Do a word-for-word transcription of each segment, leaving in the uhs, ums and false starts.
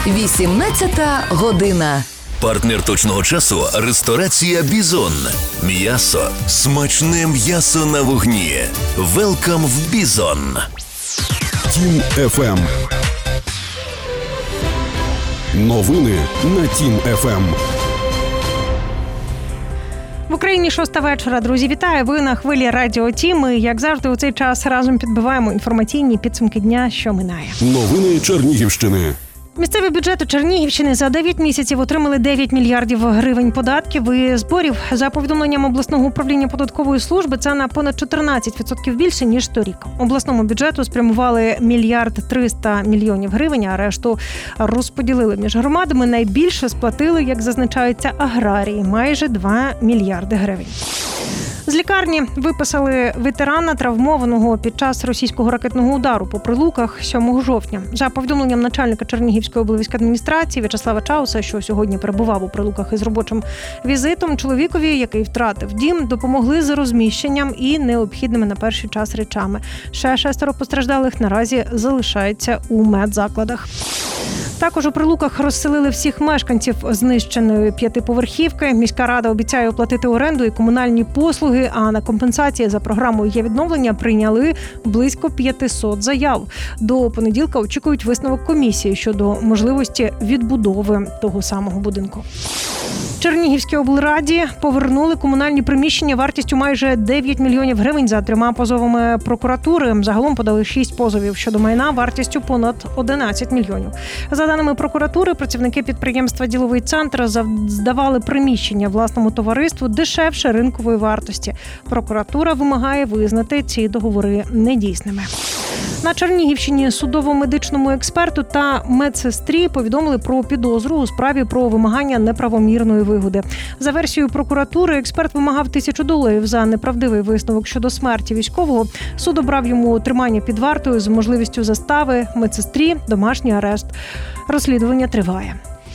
вісімнадцята година. Партнер точного часу – ресторація «Бізон». М'ясо. Смачне м'ясо на вогні. Велкам в «Бізон». Тім еф ем. Новини на Тім еф ем. В Україні шоста вечора. Друзі, вітаю! Ви на хвилі Радіо Тім. І, як завжди, у цей час разом підбиваємо інформаційні підсумки дня, що минає. Новини Чернігівщини. Місцеві бюджети Чернігівщини за дев'ять місяців отримали дев'ять мільярдів гривень податків і зборів. За повідомленням обласного управління податкової служби, це на понад чотирнадцять відсотків більше, ніж торік. Обласному бюджету спрямували мільярд триста мільйонів гривень, а решту розподілили між громадами. Найбільше сплатили, як зазначається, аграрії – майже два мільярди гривень. З лікарні виписали ветерана, травмованого під час російського ракетного удару по Прилуках сьомого жовтня. За повідомленням начальника Чернігівської облвійської адміністрації В'ячеслава Чауса, що сьогодні перебував у Прилуках із робочим візитом, чоловікові, який втратив дім, допомогли з розміщенням і необхідними на перший час речами. Ще шестеро постраждалих наразі залишаються у медзакладах. Також у Прилуках розселили всіх мешканців знищеної п'ятиповерхівки. Міська рада обіцяє оплатити оренду і комунальні послуги, а на компенсації за програмою «Є відновлення» прийняли близько п'ятсот заяв. До понеділка очікують висновок комісії щодо можливості відбудови того самого будинку. Чернігівській облраді повернули комунальні приміщення вартістю майже дев'ять мільйонів гривень за трьома позовами прокуратури. Загалом подали шість позовів щодо майна вартістю понад одинадцять мільйонів. За даними прокуратури, працівники підприємства «Діловий центр» здавали приміщення власному товариству дешевше ринкової вартості. Прокуратура вимагає визнати ці договори недійсними. На Чернігівщині судово-медичному експерту та медсестрі повідомили про підозру у справі про вимагання неправомірної вигоди. За версією прокуратури, експерт вимагав тисячу доларів за неправдивий висновок щодо смерті військового. Суд обрав йому тримання під вартою з можливістю застави, медсестрі – домашній арешт. Розслідування триває.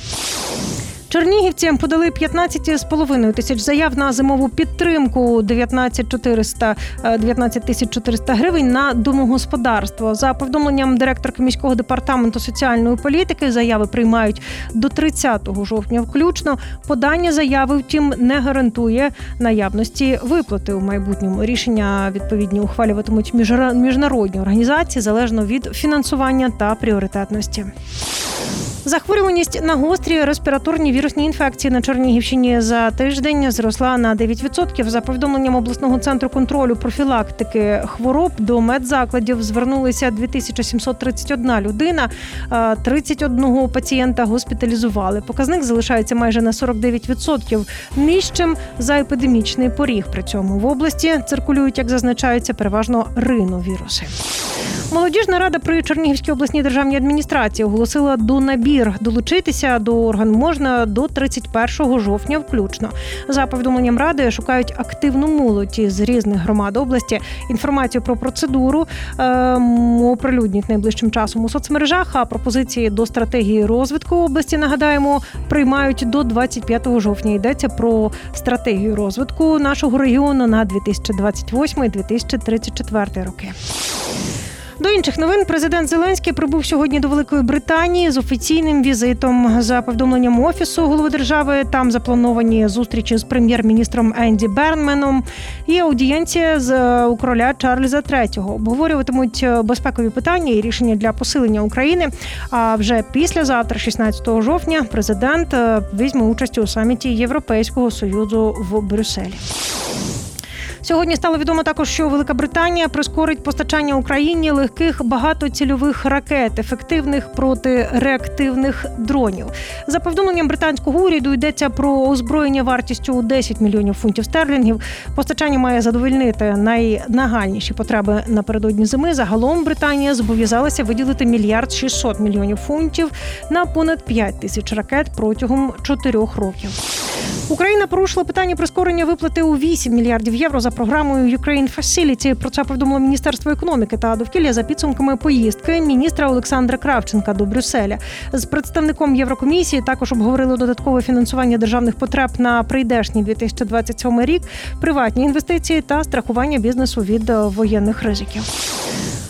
Чернігівці подали п'ятнадцять з половиною тисяч заяв на зимову підтримку, дев'ятнадцять тисяч чотириста гривень на домогосподарство. За повідомленням директорки міського департаменту соціальної політики, заяви приймають до тридцятого жовтня включно. Подання заяви, втім, не гарантує наявності виплати у майбутньому. Рішення відповідні ухвалюватимуть міжнародні організації залежно від фінансування та пріоритетності. Захворюваність на гострі респіраторні вірусні інфекції на Чернігівщині за тиждень зросла на дев'ять відсотків. За повідомленням обласного центру контролю профілактики хвороб, до медзакладів звернулися дві тисячі сімсот тридцять одна людина, тридцять один пацієнта госпіталізували. Показник залишається майже на сорок дев'ять відсотків нижчим за епідемічний поріг. При цьому в області циркулюють, як зазначається, переважно риновіруси. Молодіжна рада при Чернігівській обласній державній адміністрації оголосила донабір. Долучитися до органу можна до тридцять першого жовтня включно. За повідомленням ради, шукають активну молодь з різних громад області. Інформацію про процедуру е, оприлюднять найближчим часом у соцмережах, а пропозиції до стратегії розвитку області, нагадаємо, приймають до двадцять п'ятого жовтня. Йдеться про стратегію розвитку нашого регіону на дві тисячі двадцять восьмий - дві тисячі тридцять четвертий роки. До інших новин. Президент Зеленський прибув сьогодні до Великої Британії з офіційним візитом. За повідомленням Офісу голови держави, там заплановані зустрічі з прем'єр-міністром Енді Бернменом і аудієнція з у короля Чарльза третього. Обговорюватимуть безпекові питання і рішення для посилення України. А вже післязавтра, шістнадцятого жовтня, президент візьме участь у саміті Європейського Союзу в Брюсселі. Сьогодні стало відомо також, що Велика Британія прискорить постачання Україні легких багатоцільових ракет, ефективних протиреактивних дронів. За повідомленням британського уряду, йдеться про озброєння вартістю у десять мільйонів фунтів стерлінгів. Постачання має задовольнити найнагальніші потреби напередодні зими. Загалом Британія зобов'язалася виділити мільярд шістсот мільйонів фунтів на понад п'ять тисяч ракет протягом чотирьох років. Україна порушила питання прискорення виплати у вісім мільярдів євро за програмою Ukraine Facility. Про це повідомило Міністерство економіки та довкілля за підсумками поїздки міністра Олександра Кравченка до Брюсселя. З представником Єврокомісії також обговорили додаткове фінансування державних потреб на прийдешній дві тисячі двадцять сьомий рік, приватні інвестиції та страхування бізнесу від воєнних ризиків.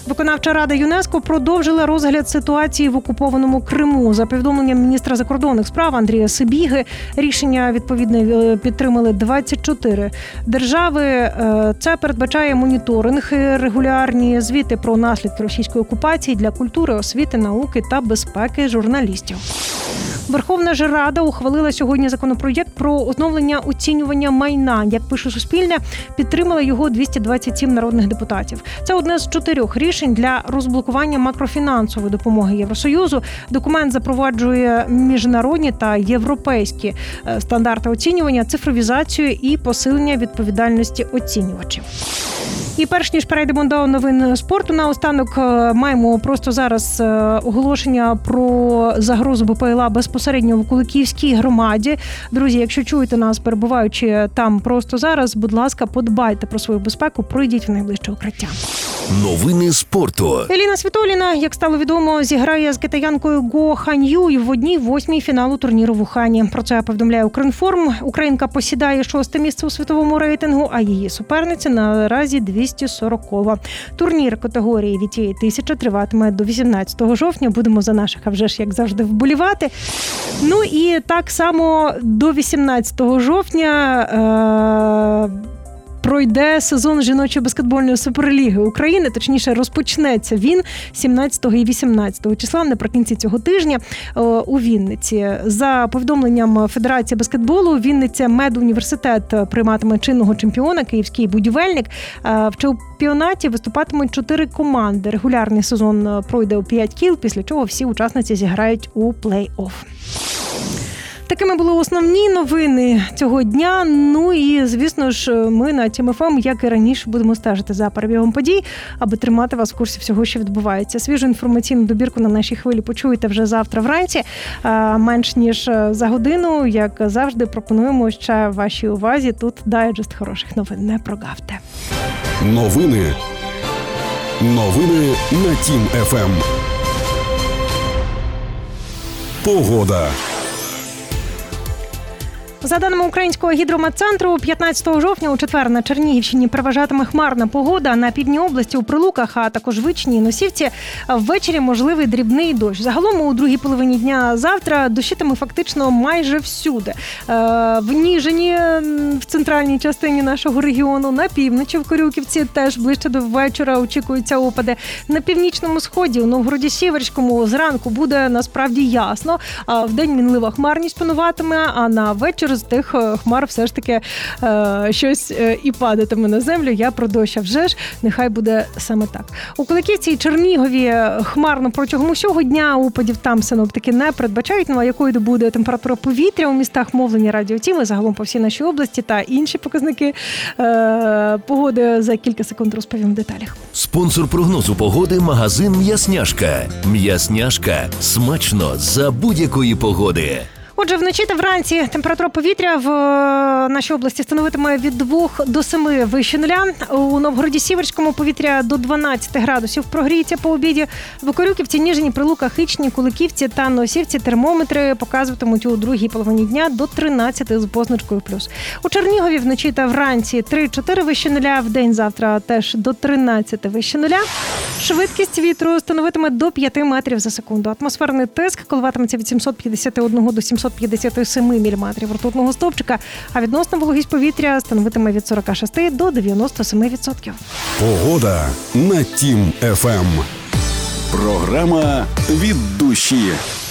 Виконавча рада ЮНЕСКО продовжила розгляд ситуації в окупованому Криму. За повідомленням міністра закордонних справ Андрія Сибіги, рішення відповідне підтримали двадцять чотири держави. Це передбачає моніторинг, регулярні звіти про наслідки російської окупації для культури, освіти, науки та безпеки журналістів. Верховна ж Рада ухвалила сьогодні законопроєкт про оновлення оцінювання майна. Як пише Суспільне, підтримали його двісті двадцять сім народних депутатів. Це одне з чотирьох рішень для розблокування макрофінансової допомоги Євросоюзу. Документ запроваджує міжнародні та європейські стандарти оцінювання, цифровізацію і посилення відповідальності оцінювачів. І перш ніж перейдемо до новин спорту, наостанок маємо просто зараз оголошення про загрозу БПЛА безпосередньо в Куликівській громаді. Друзі, якщо чуєте нас, перебуваючи там просто зараз, будь ласка, подбайте про свою безпеку, пройдіть в найближче укриття. Новини спорту. Еліна Світоліна, як стало відомо, зіграє з китаянкою Го Хан'ю в одній восьмій фіналу турніру в Ухані. Про це повідомляє Укрінформ. Українка посідає шосте місце у світовому рейтингу, а її суперниця наразі двісті сорокова. Турнір категорії Ві Ті Ей тисяча триватиме до вісімнадцятого жовтня. Будемо за наших, а вже ж, як завжди, вболівати. Ну і так само до вісімнадцятого жовтня е- пройде сезон жіночої баскетбольної суперліги України, точніше розпочнеться він сімнадцятого і вісімнадцятого числа наприкінці цього тижня у Вінниці. За повідомленням Федерації баскетболу, Вінниця медуніверситет прийматиме чинного чемпіона, Київський будівельник. В чемпіонаті виступатимуть чотири команди. Регулярний сезон пройде у п'ять кіл, після чого всі учасниці зіграють у плей-офф. Такими були основні новини цього дня. Ну і, звісно ж, ми на Тім Еф Ем, як і раніше, будемо стежити за перебігом подій, аби тримати вас в курсі всього, що відбувається. Свіжу інформаційну добірку на нашій хвилі почуєте вже завтра вранці. Менш ніж за годину, як завжди, пропонуємо ще вашій увазі. Тут дайджест хороших новин. Не прогавте. Новини. Новини на Тім Еф Ем. Погода. За даними Українського гідрометцентру, п'ятнадцятого жовтня у четвер на Чернігівщині переважатиме хмарна погода. На півдні області у Прилуках, а також Вичні і Носівці ввечері можливий дрібний дощ. Загалом у другій половині дня завтра дощитиме фактично майже всюди. В Ніжині, в центральній частині нашого регіону, на півночі в Корюківці теж ближче до вечора очікуються опади. На північному сході, у Новгороді-Сіверському зранку буде насправді ясно. Вдень мінлива хмарність пануватиме, а на вечір з тих хмар все ж таки е, щось е, і падатиме на землю. Я про дощ, а вже ж, нехай буде саме так. У Куликівці і Чернігові хмарно протягом усього дня, опадів там синоптики не передбачають. Ну а якою буде температура повітря у містах, мовлення Радіо Тім і загалом по всій нашій області та інші показники е, погоди за кілька секунд розповім в деталях. Спонсор прогнозу погоди – магазин «М'ясняшка». «М'ясняшка» – смачно за будь-якої погоди. Отже, вночі та вранці температура повітря в нашій області становитиме від двох до семи вище нуля. У Новгороді-Сіверському повітря до дванадцяти градусів прогріється по обіді. В Корюківці, Ніжині, Прилуках, Ічні, Куликівці та Носівці термометри показуватимуть у другій половині дня до тринадцяти з позначкою плюс. У Чернігові вночі та вранці три-чотири вище нуля, в день завтра теж до тринадцяти вище нуля. Швидкість вітру становитиме до п'яти метрів за секунду. Атмосферний тиск коливатиметься від сімсот п'ятдесят один до сімсот п'ятдесят сім міліметрів ртутного стовпчика, а відносна вологість повітря становитиме від сорок шість до дев'яносто сім відсотків. Погода на Тім Еф Ем. Програма «Від душі».